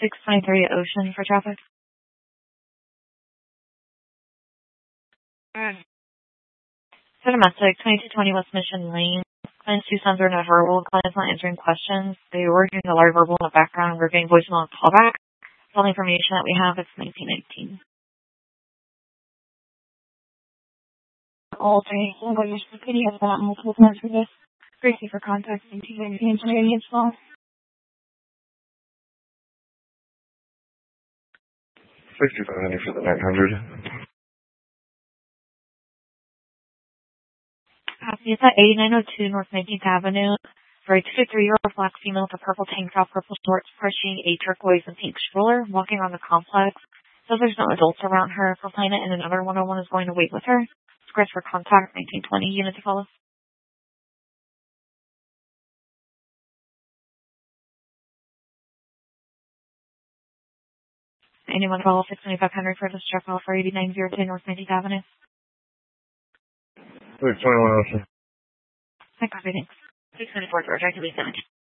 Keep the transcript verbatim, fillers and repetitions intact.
six twenty-three Ocean for traffic. Mm. So domestic, twenty-two twenty West Mission Lane. Client's two sons are not verbal. Client's not answering questions. They were doing a large verbal in the background. We're getting voicemail and callback. All the information that we have is nineteen nineteen. All three. English City has got multiple times for this. Gracie for contact. nineteen nineteen. It's long. sixty-five hundred for the nine hundred. Copy. It's at eighty-nine oh two North nineteenth Avenue. For a two to three year old black female with a purple tank top, purple shorts, pushing a turquoise and pink stroller, walking around the complex. So there's no adults around her. For Planet and another one oh one is going to wait with her. Script for contact, nineteen twenty. Unit to follow. Anyone follow six twenty-five hundred for this truck off for eighty-nine oh two North nineteenth Avenue? six twenty-one Ocean. I copy, thanks. six twenty-four George, I can be seventeen.